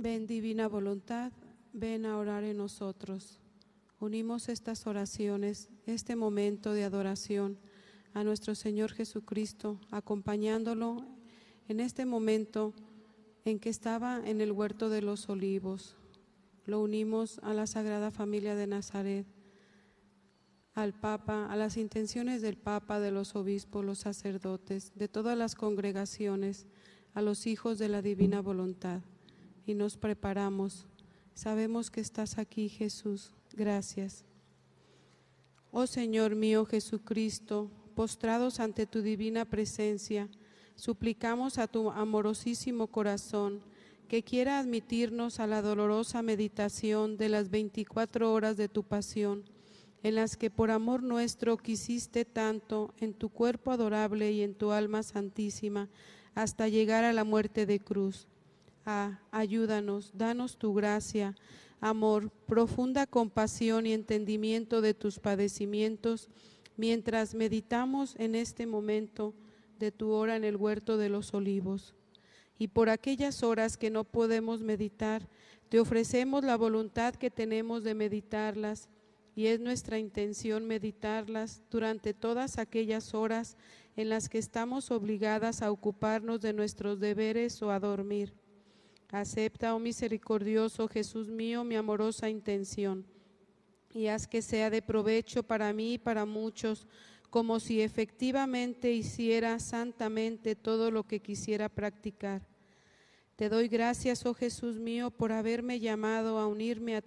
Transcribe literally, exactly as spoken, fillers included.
Ven, divina voluntad, ven a orar en nosotros. Unimos estas oraciones, este momento de adoración a nuestro Señor Jesucristo, acompañándolo en este momento en que estaba en el huerto de los olivos. Lo unimos a la Sagrada Familia de Nazaret, al Papa, a las intenciones del Papa, de los obispos, los sacerdotes, de todas las congregaciones, a los hijos de la divina voluntad. Y nos preparamos. Sabemos que estás aquí, Jesús. Gracias. Oh Señor mío Jesucristo, postrados ante tu divina presencia, suplicamos a tu amorosísimo corazón que quiera admitirnos a la dolorosa meditación de las veinticuatro horas de tu pasión, en las que por amor nuestro quisiste tanto en tu cuerpo adorable y en tu alma santísima, hasta llegar a la muerte de cruz. Ah, ayúdanos, danos tu gracia, amor, profunda compasión y entendimiento de tus padecimientos, mientras meditamos en este momento de tu hora en el huerto de los olivos. Y por aquellas horas que no podemos meditar, te ofrecemos la voluntad que tenemos de meditarlas, y es nuestra intención meditarlas durante todas aquellas horas en las que estamos obligadas a ocuparnos de nuestros deberes o a dormir. Acepta, oh misericordioso Jesús mío, mi amorosa intención, y haz que sea de provecho para mí y para muchos, como si efectivamente hiciera santamente todo lo que quisiera practicar. Te doy gracias, oh Jesús mío, por haberme llamado a unirme a